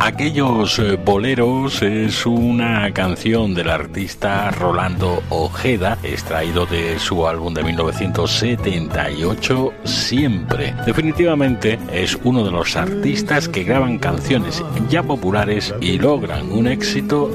Aquellos boleros es una canción del artista Rolando Ojeda, extraído de su álbum de 1978, Siempre. Definitivamente es uno de los artistas que graban canciones ya populares y logran un éxito